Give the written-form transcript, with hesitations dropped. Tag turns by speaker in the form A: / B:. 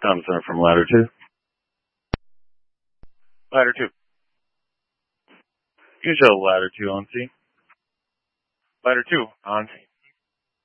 A: Tom Center from Ladder 2. Ladder 2. You show Ladder 2 on scene. Ladder 2 on scene.